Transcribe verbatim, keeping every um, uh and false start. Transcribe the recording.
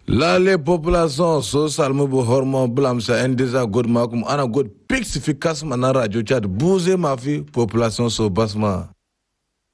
La les populations so salmu bu hormon blam sa endeza god makum ana god pixificas mana radio chat bouze ma fi population so basma.